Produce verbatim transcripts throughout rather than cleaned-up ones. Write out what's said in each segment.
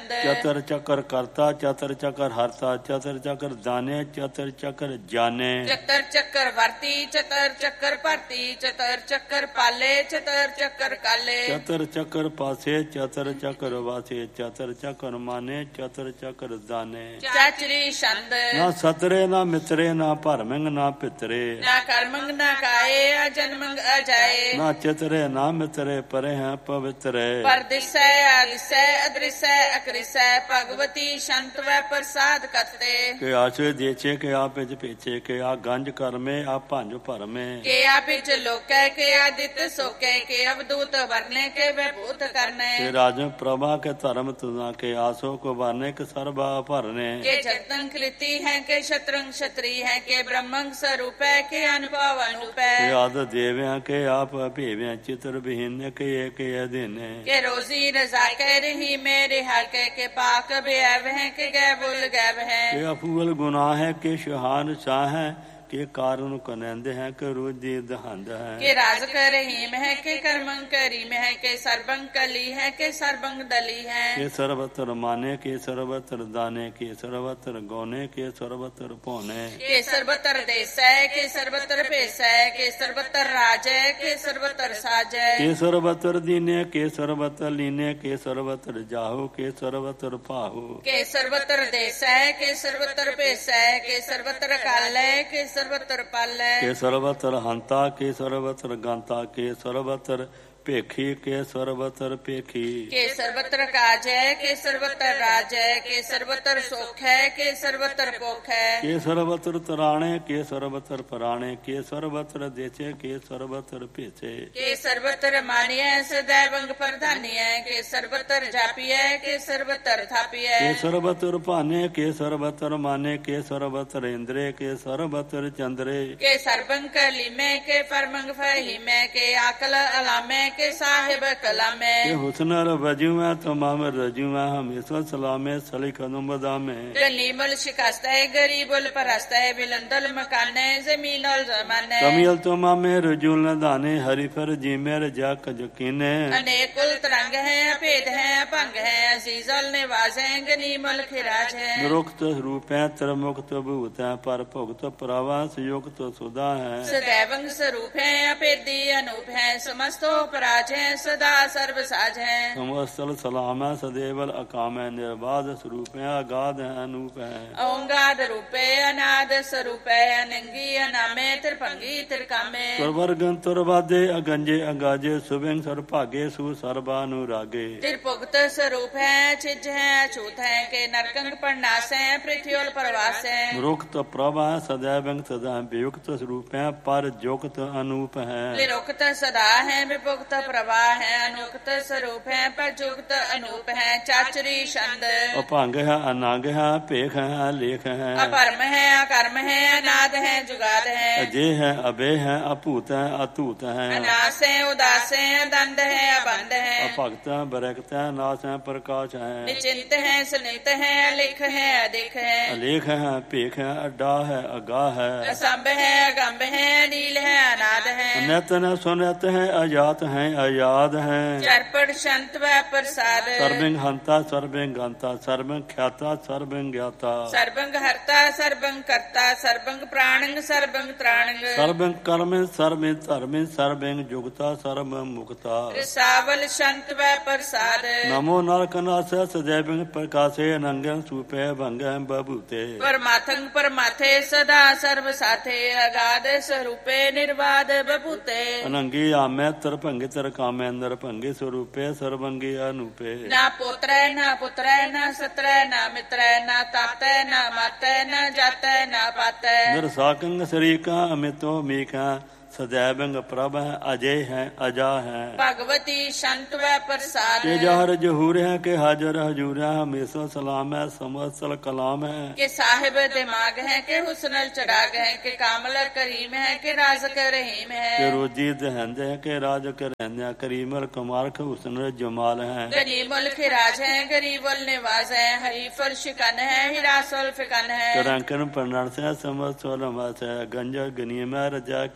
छंद चतर चकर करता चतर चकर हरता चतर चकर दाने चतर चकर जाने चतर चक्कर वर्ती चतर चक्कर भरती चतर चक्कर पाले चतर चक्कर काले चतर चकर पासे चतर चकर वासे चतर चकर माने चतर चकर दाने चाचरी छंद ना सतरे ना मितरे ना भरमंग ना पितरे ना कर्मंग ना काए अजन्मंग अजाए ना चितरे ना मितरे परे हैं पवित्र परदिसै आदिसै अदृसै अकृसै भगवती संत व प्रसाद कते के आशे देचे के आप इच पेचे के आ गंज कर में आ भंज भर में के आप इच लोकै के आदित सोकै के अवधूत वरने के विभूत करने के राजन प्रभा के धर्म तुना के आसो को भरने के सर्वा भरने के जतन कृति है के शत्रंग क्षत्रि है के ब्रह्मंग स्वरूप है के अनुभव अनूप है के आद देव हैं के आप भेवे चित्र विहीन के एक अधीन के रोजी रजा के रही मेरे हक के पाक बेअब है के गै बुल गैब है के अफूल गुनाह है के शहान शाह है के कारण कनंद है के रोजी दहंद है के राज कर रहीम है के कर्मंग करीम है के सर्वंग कली है के सर्वंग दली है के सर्वत्र माने के सर्वत्र दाने के सर्वत्र गौने के सर्वत्र पौने के सर्वत्र देश है के सर्वत्र पेश है के सर्वत्र राज है के सर्वत्र साज है के सर्वत्र दीने के सर्वत्र लीने के सर्वत्र जाहो के सर्वत्र पाहो के सर्वत्र देश है के सर्वत्र पेश है के सर्वत्र काल है के सर्वत्र पाल है के सर्वत्र हंता के सर्वत्र गंता के सर्वत्र पेखी के सर्वत्र पेखी के सर्वत्र काज है के सर्वत्र राज है के सर्वत्र सुख है के सर्वत्र पोख है के सर्वत्र तराणे के सर्वत्र पराणे के सर्वत्र देचे के सर्वत्र पेचे के सर्वत्र मानिय सदैवंग प्रधानी है के सर्वत्र जापी है के सर्वत्र थापी है के सर्वत्र पाने के सर्वत्र माने के सर्वत्र इंद्रे के सर्वत्र चंद्रे के सर्वंग कली में के परमंग फही में के आकल अलामे के साहिब कलामे के हुस्न वजू में तमाम रजू में हमेशा सलामे सली कदम बदामे नीमल शिकस्त है गरीबुल परस्त है बिलंदल मकाने जमीनल जमाने कमियल तमामे रजूल न दाने हरि पर जी मेर जा कजकीने अनेकुल तरंग है अभेद है भंग है अजीजल निवास है गनीमल खिराज है निरुक्त रूप है त्रमुक्त भूत है पर भुगत प्रवास युक्त सुधा है सदैवंग स्वरूप है अभेदी अनूप है समस्तो राज है सदा सर्व साज है समस्तल सलाम है सदैवल अकाम है निर्बाध स्वरूप है अगाध है अनूप है ओंगाद रूपे अनाद स्वरूप है अनंगी अनामे त्रिभंगी त्रिकामे तुरवर्गन तुरवादे अगंजे अगाजे सुबेंग सरभागे सु सर्वानुरागे त्रिभुक्त स्वरूप है छिज है अछूत है के नरकंग परनाश है पृथ्वील प्रवास है रुक्त प्रभा सदैवंग सदा वियुक्त स्वरूप है पर जोक्त अनूप है निरुक्त सदा है विभुक्त प्रवाह है अनुक्त स्वरूप है प्रजुक्त अनूप है चाचरी छंद अभंग है अनाग है पेख है लेख है अपरम है अकर्म है अनाद है जुगाद है अजय है अभय है अपूत है अतूत है अनास है उदास है दंड है अबंध है अभक्त है बरक्त है नाश है प्रकाश है निचिंत है सुनित है अलिख है अधिक है अलेख है पेख है अड्डा है अगाह है असंभ है अगंभ है अनील है अनाद है नित न सुनत है अजात है अयाद है चरपड़ संत व प्रसाद सर्वंग हंता सर्वंग गंता सर्वंग ख्याता सर्वंग ज्ञाता सर्वंग हरता सर्वंग करता सर्वंग प्राणंग सर्वंग त्राणंग सर्वंग कर्म सर्वंग धर्म सर्वंग जुगता सर्व मुक्ता सावल संत व प्रसाद नमो नरकनाथ सदैवंग प्रकाशे नंगन सूपे भंग बभूते परमाथंग परमाथे सदा सर्व साथे अगाध स्वरूपे निर्वाद बभूते अनंगी आमे तरभंगे तरकामे नरभंगे स्वरूपे सर्वंगी अनूपे ना पुत्र ना पुत्र ना सत्र ना मित्र ना तात ना मात ना जात ना पात नरसाकंग शरीका अमितो मीका सदैवंग प्रभ है अजय है अजा है भगवती संत व प्रसाद के जहर जहूर है के हाजर हजूर है हमेशा सलाम है समसल कलाम है के साहिब दिमाग है के हुस्नल चराग है के कामल करीम है के राज कर रहीम है के रोजी दहंद है के राज करहंद करीमल कमारख हुस्न जमाल है गनीमल खिराज है गरीबल निवास है हरीफल शिकन है हिरासल फिकन है करंकन परनर्स है समस्त है गंजा गनीम रजा करी है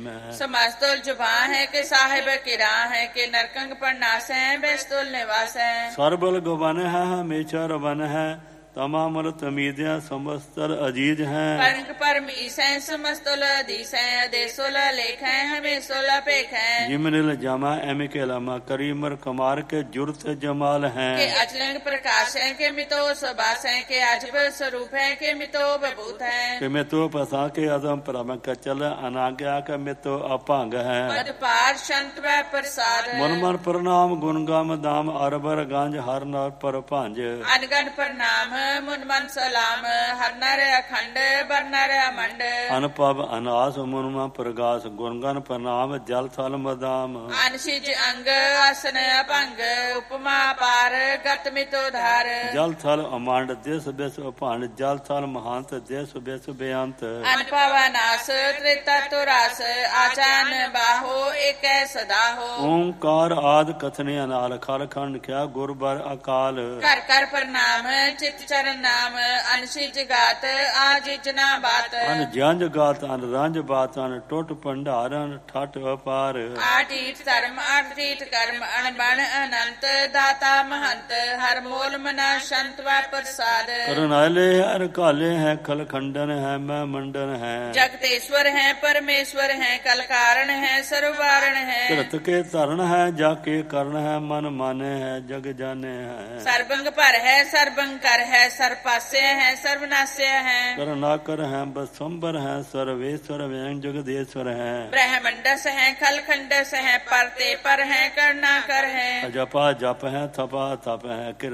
में समस्तुल जुबान है के साहिब की राह है के नरकंग पर नास है बेस्तुल निवास है ਸਰਬਲ ਗਵਨ ਹੈ ਹਮੇਸ਼ਾ ਰਵਨ ਹੈ तमामल तमीदिया समस्तर अजीज हैं कणक परम ईसै समस्तुल अधीस है देसुल लेख है हमें सोला पेख है जिमनिल जमा एम के लमा करीमर कमार के जुर्त जमाल हैं के अचलिंग प्रकाश है के मितो सुबास है के अजब स्वरूप है के मितो बभूत है के मितो पसा के अदम परम कचल अनाज्ञा के मितो अपांग है पद पार संत व प्रसाद मन मन प्रणाम गुणगाम दाम अरबर गांज हर नर पर भांज अनगन प्रणाम मुन मन सलाम हर नर अखंड बर नर अमंड अनपव अनास मुनमा प्रगास गुणगन प्रणाम जल थल मदाम अनशिज अंग आसन अपंग उपमा पार गत मितो धार जल थल अमांड देश बेस भांड जल थल महंत देश बेस बेअंत अनपव नास त्रेता तुरास आचान बाहो एक सदा हो ओंकार आद कथने अनाल खल खंड क्या गुरबर अकाल कर कर प्रणाम चित चरण नाम अनशिज गात आज जना बात अन जंज गात अन रंज बात अन टुट भंडारन ठट अपार आटीठ धर्म अठीठ कर्म अणबण अनंत दाता महंत हर मोल मना संत व प्रसाद करनाले हर काले है खल खंडन है मैं मंडन है जगतेश्वर है परमेश्वर है कल कारण है सर्ववारण है कृत के तरण है जाके कर्ण है मन माने है जग जाने है सर्वंग पर है सर्वंग कर है सर्वपास्य है सर्वनाश्य है करनाकर है बसंबर है सर्वेश्वर व्यंग जगदेश्वर है ब्रह्मंडस है खलखंडस है परते पर है करना कर है जपा जप है थपा थप है